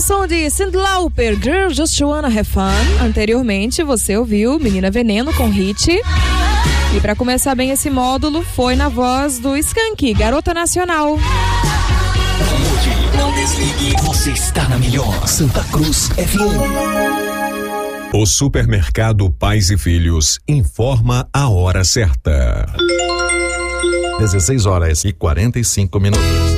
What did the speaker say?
som de Cyndi Lauper, Girl Just Wanna Have Fun. Anteriormente você ouviu Menina Veneno com Hit. E para começar bem esse módulo foi na voz do Skank, Garota Nacional. Não desligue, você está na melhor Santa Cruz FM. O Supermercado Pais e Filhos informa a hora certa. 16 horas e 45 minutos.